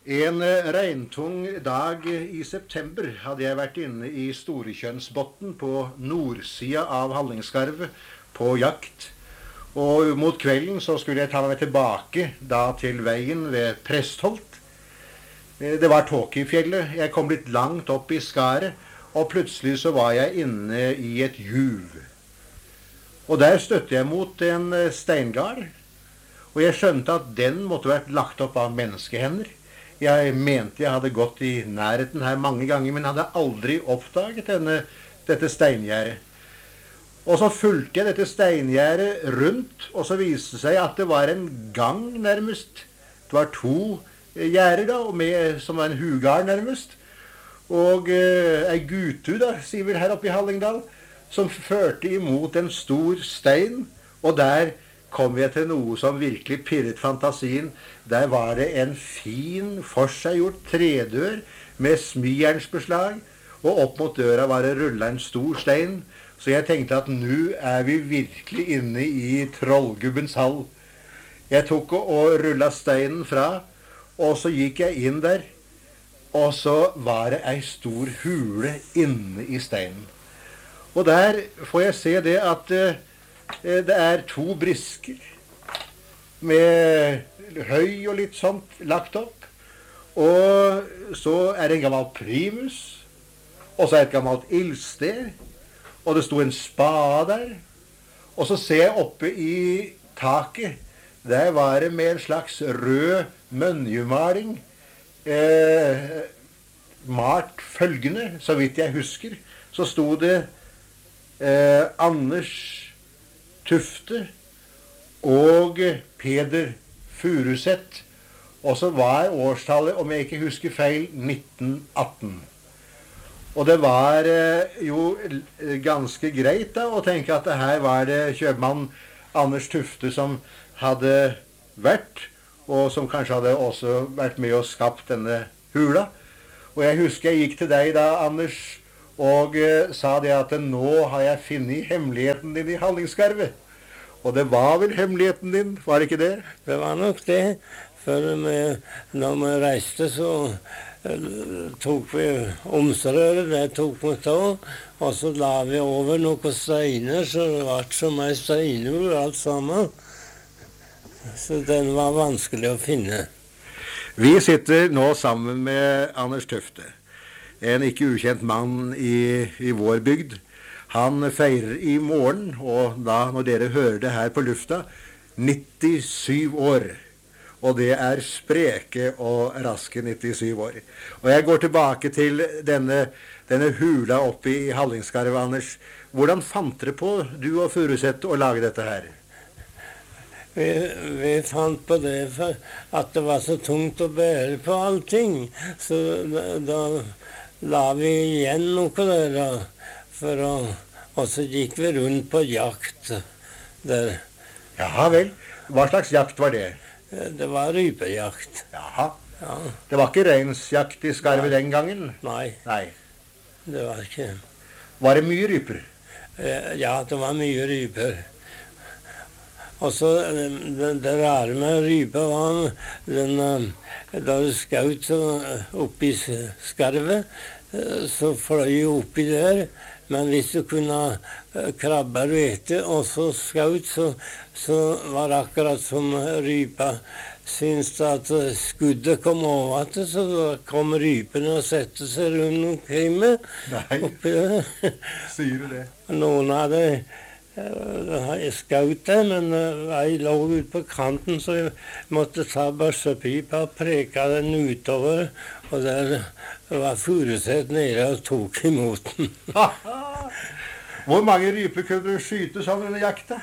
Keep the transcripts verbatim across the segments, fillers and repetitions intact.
En eh, regntung dag i september hadde jeg vært inne i Storekjønsbotn på nordsida av Hallingskarvet på jakt. Og mot kvelden så skulle jeg ta meg tilbake da til veien ved Prestholt. Eh, Det var tåke i fjellet. Jeg kom litt langt opp i skaret, og plutselig så var jeg inne i et juv. Og der støtte jeg mot en eh, steingard, og jeg skjønte at den måtte vært lagt opp av menneskehender. Jeg mente jeg hadde gått i nærheten her mange ganger, men hadde aldri oppdaget denne, dette steingjerdet. Og så fulgte jeg dette steingjerdet rundt, og så viste det seg at det var en gang nærmest. Det var to eh, gjerder da, og med, som var en hugard nærmest. Og eh, ei gutu da, sier vel her oppe i Hallingdal, som førte imot en stor stein, og der kom jeg til noe som virkelig pirret fantasien. Der var det en fin, forseggjort tredør med smijernsbeslag, og opp mot døra var det rullet en stor stein. Så jeg tenkte at nå er vi virkelig inne i trollgubbens hall. Jeg tok og, og rullet steinen fra, og så gikk jeg inn der, og så var det ei stor hule inne i steinen. Og der får jeg se det at eh, det er to brisker med høy og litt sånt lagt opp. Og så er det en gammel primus, og så er det et gammelt ildsted, og det sto en spade der. Og så ser jeg oppe i taket, der var det med en slags rød mønjemaling eh, malt følgende, så vidt jeg husker. Så sto det eh, Anders Tufte og Peder Furuseth, og så var årstallet, om jeg ikke husker feil, nitten atten. Og det var eh, jo ganske greit da å tenke at det her var det kjøpmann Anders Tufte som hadde vært, og som kanskje hadde også vært med og skapt denne hula. Og jeg husker jeg gikk til deg da, Anders, og eh, sa det at nå har jeg funnet hemmeligheten din i Hallingskarvet. Og det var vel hemmeligheten din, var det ikke det? Det var nok det. For vi, når vi reiste, så eh, tok vi omsrøret, det tok vi til, og så la vi over noen steiner, så det ble som en steinur alt sammen. Så den var vanskelig å finne. Vi sitter nå sammen med Anders Tufte, en ikke ukjent mann i, i vår bygd. Han feirer i morgen, og da når dere hører det her på lufta, nittisyv år. Og det er spreke og raske nittisyv år. Og jeg går tilbake til denne, denne hula oppe i Hallingskarvet, Anders. Hvordan fant dere på, du og Furuseth, å lage dette her? Vi, vi fant på det for at det var så tungt å bære på allting. Så da, da la vi igjen noe der da. For å, og så gikk vi rundt på jakt der. Jaha vel. Hva slags jakt var det? Det var rypejakt. Jaha. Ja. Det var ikke reinsjakt i skarvet den gangen? Nei, Nei. det var ikke. Var det mye ryper? Ja, det var mye ryper. Og så det, det rare med rype var den, da du skjøt oppi skarvet, så fløy jeg oppi der. Men hvis du kunne krabbe og ete, og så skjøt, så, så var det akkurat som rypa syntes at skuddet kom over til, så da kom rypene og sette seg rundt omkring meg. Nei, oppi der. sier du det? Noen hadde jeg skjøt det, men jeg lå ut på kanten, så jeg måtte ta børsepipa og preke den utover, og der var Furuseth nede og tok imot den. Hvor mange ryper kunne du skyte sånn under jakta?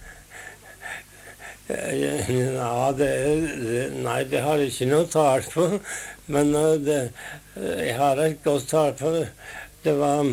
Ja, det, det, nei, det har jeg ikke noe tall på, men det, jeg har et godt tall på det. Det var,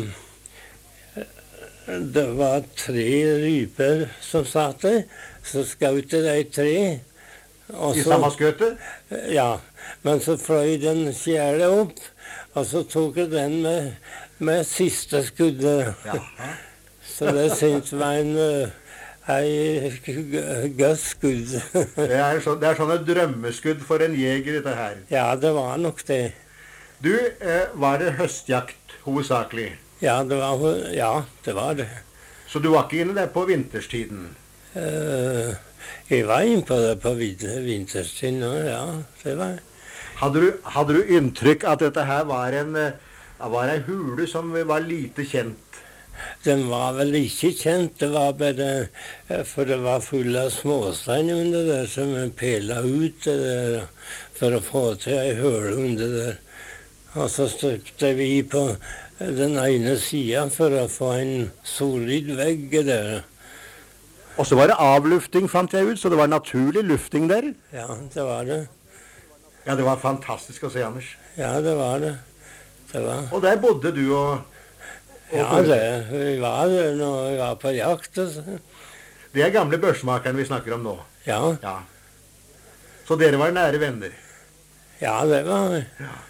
det var tre ryper som satt der, så skjøt jeg de tre. I samme skjøte? Ja, men så fløy den fjerde opp, og så tok jeg den med, med siste skuddet. Jaha. Så det syntes var en, ei g- godt skudd. Det er, så, det er sånne drømmeskudd for en jeger, dette her. Ja, det var nok det. Du, eh, var det høstjakt hovedsakelig? Ja, det var, ja, det var det. Så du var ikke inne der på vinterstiden? Eh, jeg var inne på det på vin- vinterstid nå, ja, det var jeg. Hadde du, hadde du inntrykk at dette her var en, eh, var en hule som var lite kjent? Den var vel ikke kjent, det var bare, eh, for det var full av småstein under der som pela ut det der, for å få til ei høle under der. Og så støpte vi på den ene sida for å få en solid vegg der. Og så var det avlufting, fant jeg ut, så det var naturlig lufting der. Ja, det var det. Ja, det var fantastisk å se, Anders. Ja, det var det. Det var. Og der bodde du og... og Ja, det, vi var der når vi var på jakt. Og så. Det er gamle børsmakeren vi snakker om nå. Ja, Ja. Så dere var nære venner. ja, det var vi.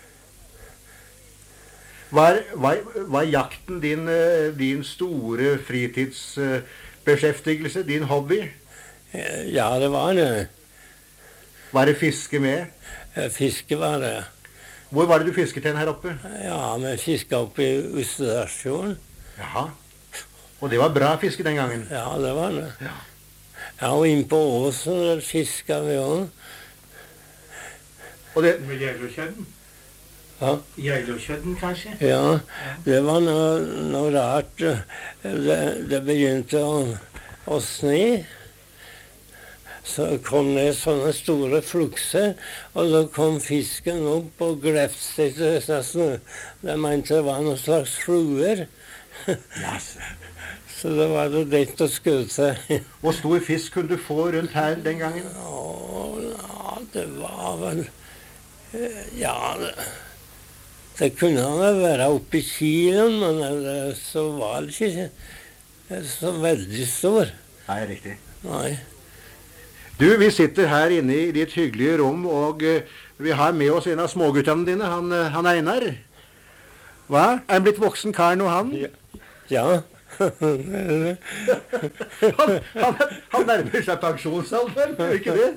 Var, var, var jakten din, eh, din store fritidsbeskjeftigelse, din hobby? Ja, det var det. Var det fiske med? Fiske var det. Hvor var det du fisket hen her oppe? Ja, vi fiska oppe i Østerdalsfjorden. Jaha. Og det var bra fiske den gangen? Ja, det var det. Ja. Ja, og inn på åsen der fiska vi òg. Og det, Med Geilokjødden? Ja. Geilokjødden, kanskje? Ja, det var noe, noe rart. Det, det begynte å, å sne. Så kom det sånne store flukser, og så kom fisken opp og glefste til disse snø. De mente det var noen slags fluer. yes. Så det var det lett å skjøte seg. Hvor stor fisk kunne du få rundt her den gangen? Å, ja, det var vel eh, Ja, det, det kunne vel være oppi kiloen, men det, så var det ikke så veldig stor. Nei, riktig. Nei. Du, vi sitter her inne i ditt hyggelige rom, og eh, vi har med oss en av småguttene dine, han, eh, han Einar. Hva? Er han blitt voksen kar nå, han? Ja. han, han, han nærmer seg pensjonsalderen, gjør ikke det?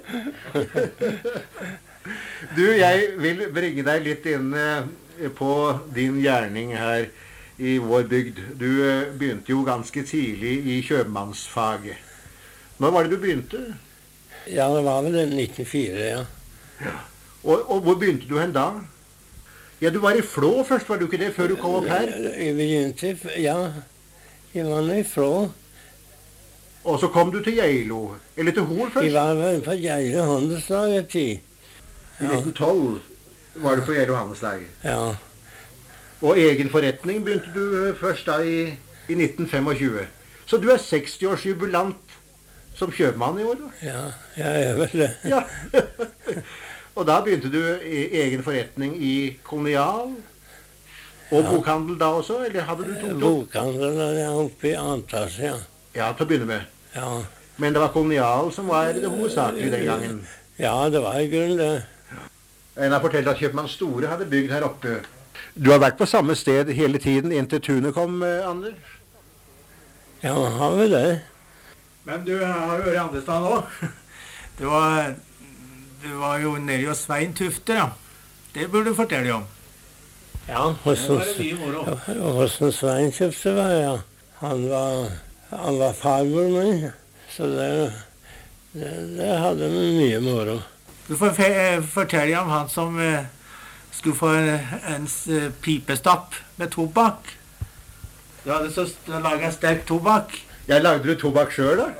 Du, jeg vil bringe deg litt inn eh, på din gjerning her i vår bygd. Du eh, begynte jo ganske tidlig i kjøpmannsfaget. Når var det du begynte? Ja, det var vel i nitten fire, ja. Ja. Og, og hvor begynte du hen da? Ja, du var i Flå først, var du ikke det, før du kom opp her? Jeg begynte, i- ja, jeg var nå i Flå. Og så kom du til Geilo, eller til Hol Jeg først? var vel på Geilo handelslag en tid. I nitten tolv var du på Geilo handelslag. Ja, Og egen forretning begynte du eh, først da i, i nitten tjuefem. Så du er sekstiårsjubilant som kjøpmann i år, da? ja, jeg er vel det. Ja. Og da begynte du i egen forretning i kolonial? Og Ja. bokhandel da også, eller hadde du to? Bokhandelen er oppe i Antas, ja. Ja, til å begynne med. Ja. Men det var kolonial som var det hovedsakelige den gangen. Ja, det var i grunnen det. En har fortalt at kjøpmann Store hadde bygd her oppe. Du har vært på samme sted hele tiden inntil tunet kom, eh, Anders? Ja, har vi det? Men du har jo vært i Andestad nå. Det var, du var jo nede hos Svein Tufte, da. Det burde du fortelle om. Ja, Det var det hvordan mye moro. hvordan Svein kjøpte var, ja. Han var, han var farmor min, så det, det, det hadde vi mye moro. Du får fe- fortelle om han som eh, skulle få en, en s- pipestapp med tobakk. Du hadde så laget sterk tobakk. Jeg lagde du tobakk sjøl, da?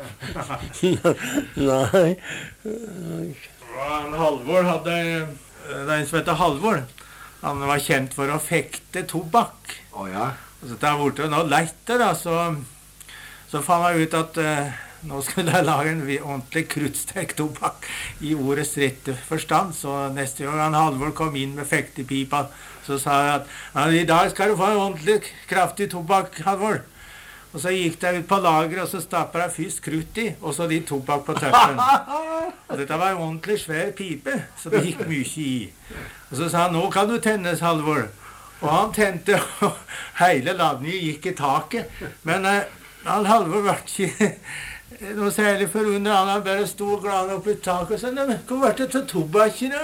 Nei, Og han Halvor hadde eh, Det er en som heter Halvor. Han var kjent for å fekte tobakk. Å ja. Og så da ble det noe leite, da, så, så fant jeg ut at eh, nå skulle jeg lage en vi- ordentlig kruttsterk tobakk i ordets rette forstand. Så neste gang han Halvor kom inn med fektepipa, så sa jeg at ja, i dag skal du få en ordentlig kraftig tobakk, Halvor. Og så gikk jeg ut på lageret, og så stappet jeg først krutt i, og så litt tobakk på tøppen. Og dette var en ordentlig svær pipe, så det gikk mye i. Og så sa han, nå kan du tennes, Halvor. Og han tente, og hele ladningen gikk i taket. Men eh, han Halvor ble ikke noe særlig forundret. Han bare sto glad oppe i taket og sa, «Nei, men hvor ble det til tobakken?»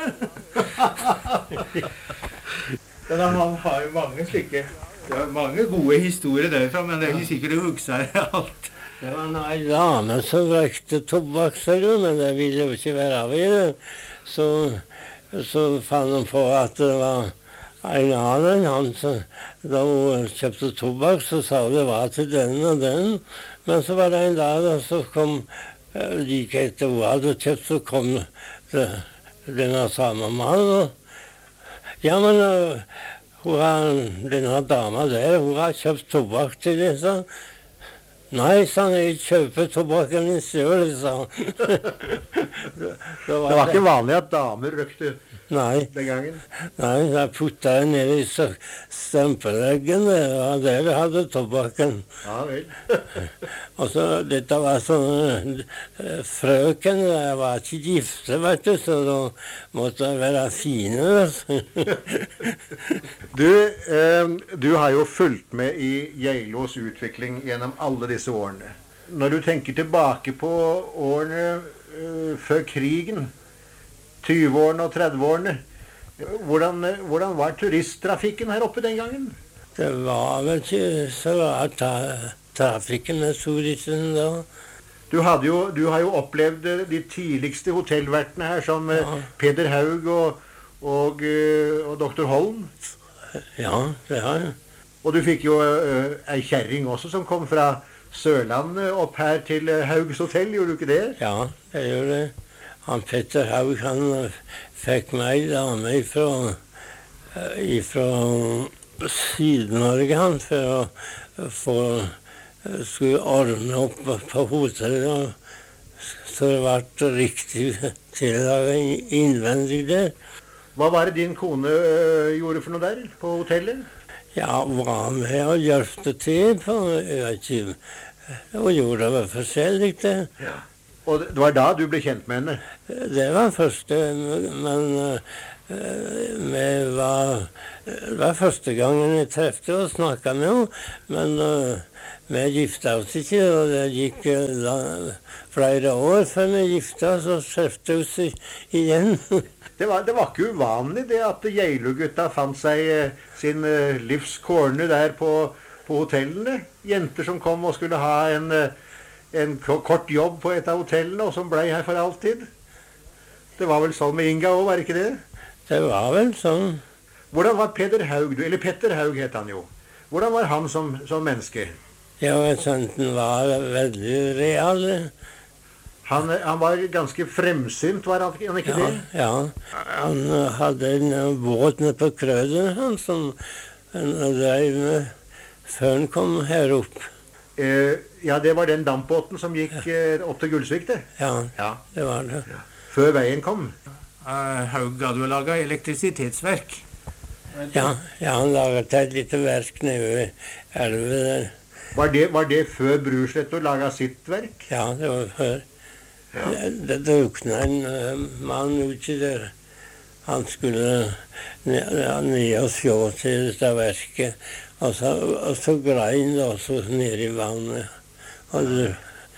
Men han har jo mange slike, det er mange gode historier derfra, men det er ikke sikkert du husker alt. Det var en dame som røykte tobakk, sa du, men det ville jo ikke være av i det. Så, så fant han på at det var en annen, han som da hun kjøpte tobakk, så sa det var til den og den. Men så var det en dag da, så kom, like etter hun hadde kjøpt, så kom det, denne samme mannen. Ja, men hun har, denne dama der, hun har kjøpt tobakk til det, sa han. Nei, sa han, jeg kjøper tobakken i selv, sa han. det, det var ikke vanlig at damer røkte Nei. den gangen? Nei, da putta jeg ned i stempeleggen, og der hadde tobakken. Ja vel. Og så, dette var sånn, frøken, jeg var ikke gifte, vet du, så da måtte jeg være fine. du, eh, du har jo fulgt med i Geilos utvikling gjennom alle disse årene. Når du tenker tilbake på årene eh, før krigen, tyve-årene og tredve-årene, hvordan, hvordan var turisttrafikken her oppe den gangen? Det var vel ikke så rart ta, trafikken med turisten da. Du, hadde jo, du har jo opplevd de tidligste hotellvertene her, som ja. Peder Haug og, og, og doktor Holm. Ja, det har jeg. Og du fikk jo uh, ei kjerring også som kom fra Sørlandet opp her til Haugs hotell, gjorde du ikke det? Ja, det gjorde det. Han Petter Haug, han fikk meg dame ifra, ifra Syd-Norge, han, for å få, skulle ordne opp på hotellet, så det ble riktig tillaget innvendig der. Hva var det din kone øh, gjorde for noe der, på hotellet? Ja, hun var med og hjelpte til på, jeg vet ikke, hun gjorde det forskjellig det. Ja. Og det var da du ble kjent med henne? Det var første, men uh, vi var, det var første gangen jeg trefte og snakket med henne, men uh, vi gifte oss ikke, og det gikk uh, flere år før vi gifte oss og trefte oss igjen. det, var, det var ikke uvanlig det at Geilo-gutta fant seg uh, sin uh, livs corner der på, på hotellene. Jenter som kom og skulle ha en... Uh, en kort jobb på et av hotellene, og som ble her for alltid. Det var vel sånn med Inga også, var det ikke det? Det var vel sånn. Hvordan var Peder Haug, eller Petter Haug het han jo. Hvordan var han som, som menneske? Ja, jeg synes han var veldig real. Han, han var ganske fremsynt, var han ikke ja, det? Ja, han hadde en båt nede på Krøden, han som han drev med før han kom her opp. Eh, ja, det var den dampbåten som gikk eh, opp til Gullsvik, det. Ja, ja, det var det. Ja. Før veien kom. Uh, Haug hadde jo laget elektrisitetsverk. Ja, ja, han laget et lite verk nede ved elven der. Var det, var det før Brusletto laget sitt verk? Ja, det var før. Ja. Det, det drukna en uh, mann ute der. Han skulle ned, ned og sjå til dette verket. Og så, og så grein det også ned i vannet, og der,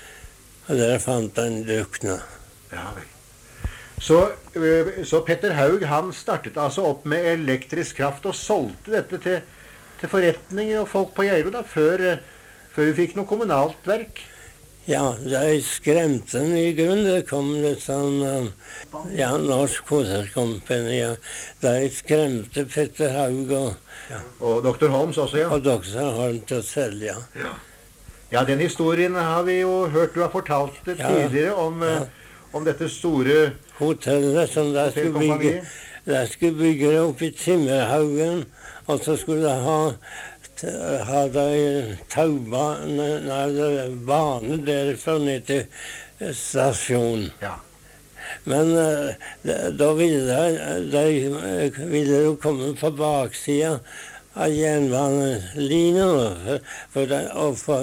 og der fant han drukna. Ja, vel. Så, så Petter Haug, han startet altså opp med elektrisk kraft og solgte dette til, til forretninger og folk på Geilo da, før, før vi fikk noe kommunalt verk? Ja, de skremte den i grunn. Det kom litt sånn, ja, Norsk Hotelkompani, ja. De skremte Petter Haug og... Ja. Og doktor Holms også, ja. Og doktor Holm til å selge, ja. Ja, den historien har vi jo hørt du har fortalt det ja, tidligere om, ja. om dette store... Hotellet som de skulle bygge. De skulle bygge det opp i Timmerhaugen, og så skulle de ha... hadde taubane, nei, bane derfra ned til stasjonen. Ja. Men uh, da ville de, de ville jo komme på baksida av jernbanelinjen, for, for å få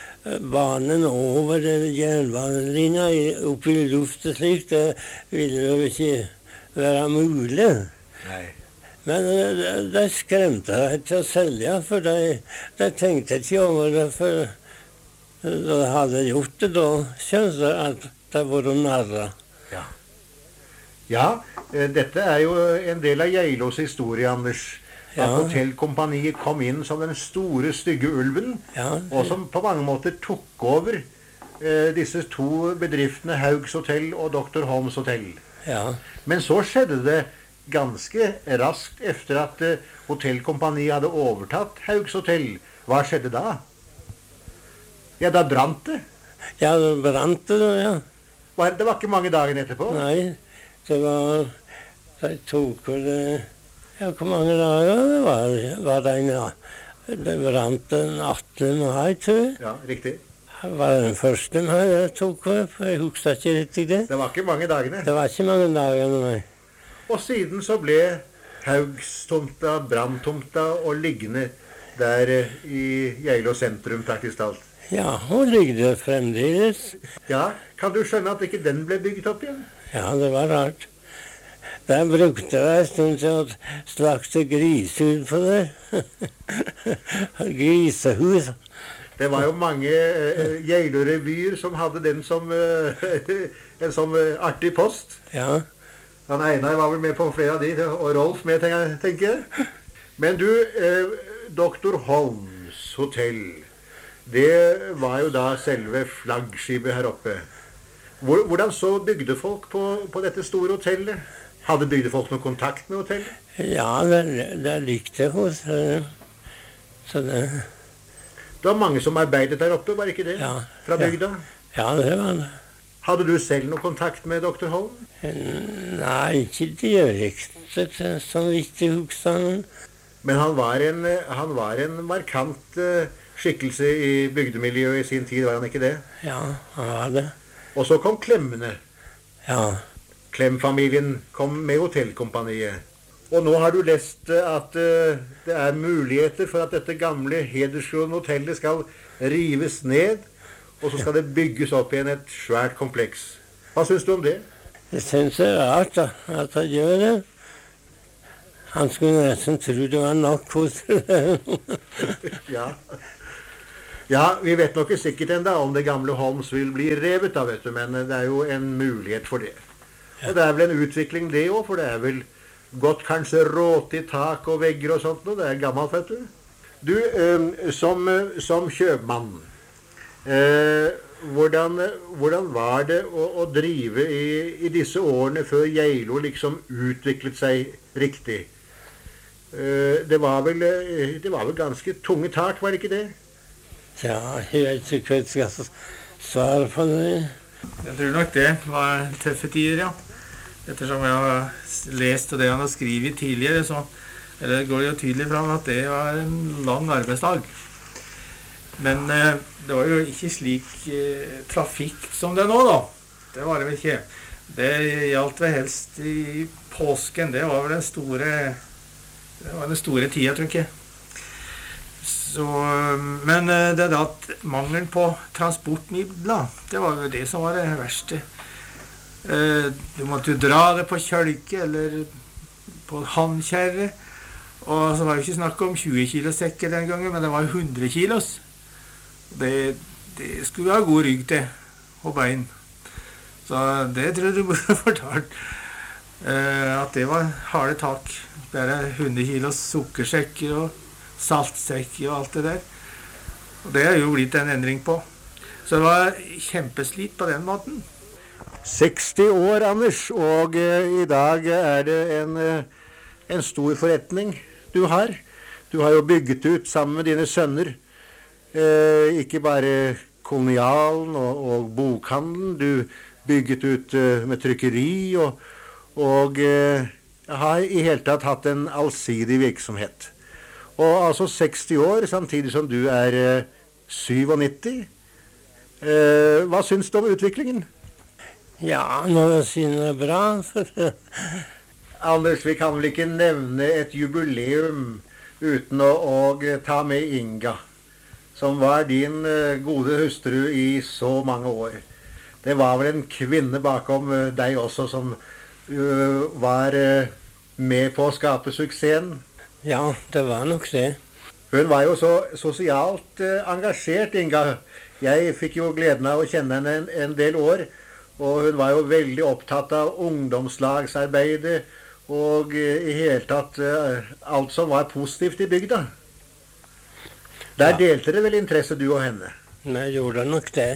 banen over jernbanelinja opp i luften slik, det ville jo ikke være mulig. Nei. Men de skremte deg til å selge, for de, de tenkte ikke over det, for da jeg hadde gjort det, da skjønte jeg at det var narra. Ja. Ja, eh, dette er jo en del av Geilos historie, Anders. At Ja. hotellkompaniet kom inn som den store, stygge ulven, Ja, og som på mange måter tok over eh, disse to bedriftene, Haugs Hotell og doktor Holms Hotell. ja. Men så skjedde det ganske raskt efter at eh, hotellkompaniet hadde overtatt Haugs Hotell. Hva skjedde da? Ja, da brant det. Ja, det brant det, ja. Var- Det var ikke mange dagene etterpå. Nei, det var De tok vel eh, Ja, hvor mange dager det var? Var det en ja. Det brant den attende mai, tror jeg. Ja, riktig. Det var den første mai jeg tok vel, for jeg husker ikke riktig det. Det var ikke mange dagene. Det var ikke mange dagene, nei. Og siden så ble Haugstomta, branntomta og liggende der eh, i Geilo sentrum praktisk talt. Ja, hun ligger der fremdeles. Ja, kan du skjønne at ikke den ble bygget opp igjen? Ja, det var rart. Der brukte jeg en stund til å slakte grisehud på det. Grisehud. Det var jo mange eh, Geilo-revyer som hadde den som eh, en sånn eh, artig post. Ja, Han Einar var vel med på flere av de, og Rolf med, tenker tenker jeg. Men du, eh, doktor Holms hotell, det var jo da selve flaggskipet her oppe. Hvor- Hvordan så bygdefolk på, på dette store hotellet? Hadde bygdefolk noen kontakt med hotellet? ja det, det likte jeg hos eh, Så det Det var mange som arbeidet der oppe, var det ikke det? Ja, Fra ja. bygda. Ja, det var det. Hadde du selv noen kontakt med doktor Holm? Nei, ikke direkte, så vidt jeg husker. Men han var en, eh, han var en markant eh, skikkelse i bygdemiljøet i sin tid, var han ikke det? Ja, han var det. Og så kom Klemmene. Ja. Klem-familien kom med hotellkompaniet. Og nå har du lest eh, at eh, det er muligheter for at dette gamle hedersgrådende hotellet skal rives ned, og så skal det bygges opp igjen et svært kompleks. Hva syns du om det? Det synes jeg er rart da, at han gjør det. Han skulle nesten tro det var nok hos det. Ja. Ja, vi vet nok ikke sikkert enda om det gamle Holms vil bli revet da, vet du, men det er jo en mulighet for det. Og det er vel en utvikling det også, for det er vel godt kanskje råte i tak og vegger og sånt, og det er gammelt, vet du. Du, eh, som, eh, som kjøpmann, eh, hvordan, hvordan var det å, å drive i, i disse årene før Geilo liksom utviklet seg riktig? Eh, det, var vel, eh, det var vel ganske tunge tak, var det ikke det? Ja, jeg vet ikke hva jeg skal svare på det. Jeg tror nok det var tøffe tider, ja. Ettersom jeg har lest det han har skrevet tidligere, så eller går det jo tydelig fram at det var en lang arbeidsdag. Men eh, det var jo ikke slik eh, trafikk som det er nå, da. Det var det vel ikke. Det gjaldt vel helst i påsken. Det var vel den store, det var den store tida, tror jeg. Så, men eh, det er da at mangelen på transportmidler, det var jo det som var det verste. Eh, du måtte jo dra det på kjølke eller på handkjerre. Og så var det ikke snakk om tjue kilo sekker den gangen, men det var hundre kilos. Det, det skulle ha god rygg til, og bein. Så det tror jeg du burde fortalt. Eh, at det var harde tak. Bare hundre kilos sukkersekker og saltsekker og alt det der. Og det er jo blitt en endring på. Så det var kjempeslit på den måten. seksti år, Anders, og eh, i dag er det en, eh, en stor forretning du har. Du har jo bygget ut sammen med dine sønner, eh, ikke bare kolonialen og, og bokhandelen, du bygget ut eh, med trykkeri og, og eh, har i hele tatt hatt en allsidig virksomhet. Og altså seksti år, samtidig som du er eh, syvognitti. Eh, hva syns du om utviklingen? Ja, når jeg synes det er bra. For Anders, vi kan vel ikke nevne et jubileum uten å, å ta med Inga, som var din uh, gode hustru i så mange år. Det var vel en kvinne bakom uh, deg også som uh, var uh, med på å skape suksessen. ja, det var nok det. Hun var jo så sosialt eh, engasjert, Inga. Jeg fikk jo gleden av å kjenne henne en, en del år. Og hun var jo veldig opptatt av ungdomslagsarbeidet og eh, i hele tatt eh, alt som var positivt i bygda. Der Ja. delte det vel interesse, du og henne. Vi gjorde nok det.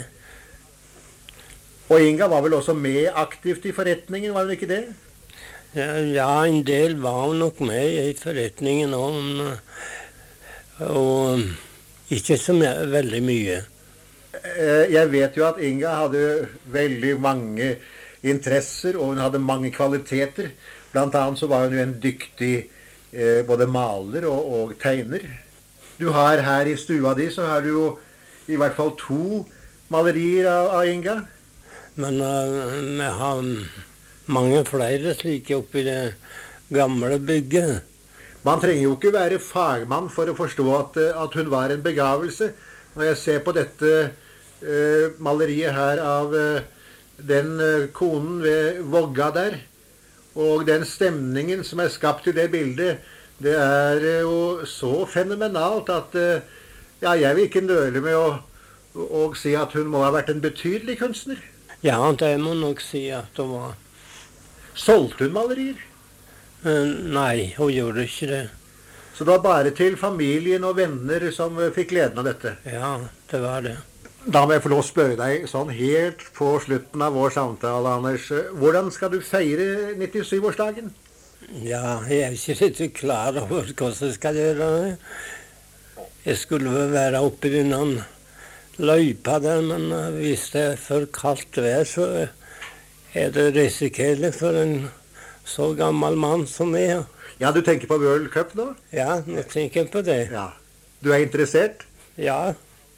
Og Inga var vel også med aktivt i forretningen, var hun ikke det? Ja, ja, en del var hun nok med i forretningen òg, men, og ikke så mye, veldig mye. Eh, Jeg vet jo at Inga hadde veldig mange interesser, og hun hadde mange kvaliteter. Blant annet så var hun jo en dyktig eh, både maler og, og tegner. Du har her i stua di, så har du jo i hvert fall to malerier av, av Inga. Men uh, vi har mange flere slike oppi det gamle bygget. Man trenger jo ikke være fagmann for å forstå at, eh, at hun var en begavelse. Når jeg ser på dette eh, maleriet her av eh, den eh, konen ved Vågga der, og den stemningen som er skapt i det bildet, det er eh, jo så fenomenalt at eh, ja, jeg vil ikke nøle med å, å, å si at hun må ha vært en betydelig kunstner. Ja, det må nok si at det var. Solgte hun malerier? Uh, nei, hun gjorde ikke det. Så det var bare til familien og venner som eh, fikk gleden av dette. Ja, det var det. Da må jeg få lov å spørre deg sånn helt på slutten av vår samtale, Anders. Hvordan skal du feire nittisyv-årsdagen? Ja, jeg er ikke litt klar over hvordan jeg skal gjøre det. Jeg skulle vel være oppe i den løypa der, men uh, hvis det er for kaldt vær, så er det risikelig for en så gammel mann som jeg. Ja, du tenker på World Cup nå? Ja, jeg tenker på det. Ja. Du er interessert? Ja,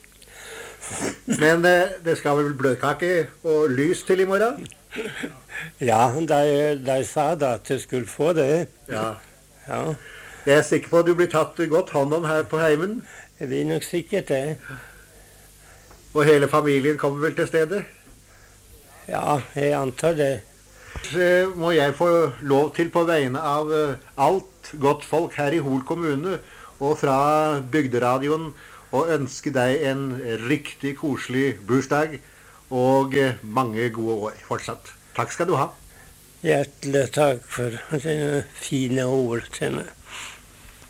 Men eh, det skal vel bløtkake og lys til i morgen? ja de, de sa da at jeg skulle få det. Ja. Ja, Jeg er sikker på at du blir tatt godt hånd om her på heimen. det blir nok sikkert det. Og hele familien kommer vel til stedet? Ja, jeg antar det. Så må jeg få lov til på vegne av eh, alt godt folk her i Hol kommune og fra Bygderadioen å ønske deg en riktig koselig bursdag og eh, mange gode år fortsatt. Takk skal du ha. Hjertelig takk for dine fine ord til meg.